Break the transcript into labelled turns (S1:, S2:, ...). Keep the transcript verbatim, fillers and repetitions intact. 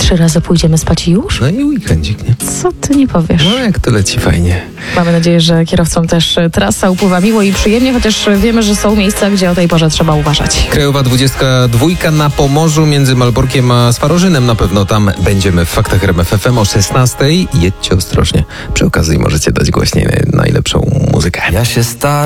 S1: trzy razy pójdziemy spać i już?
S2: No i weekendzik, nie?
S1: Co ty nie powiesz?
S2: No jak to leci fajnie.
S1: Mamy nadzieję, że kierowcom też trasa upływa miło i przyjemnie, chociaż wiemy, że są miejsca, gdzie o tej porze trzeba uważać.
S2: Krajowa dwudziestka dwójka na Pomorzu między Malborkiem a Swarożynem. Na pewno tam będziemy w Faktach R M F F M o szesnastej. Jedźcie ostrożnie. Przy okazji możecie dać głośniej najlepszą muzykę.
S3: Ja się staram.